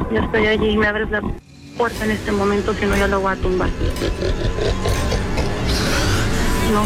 Yo estoy allí y me abres la puerta en este momento, si no yo lo voy a tumbar. No.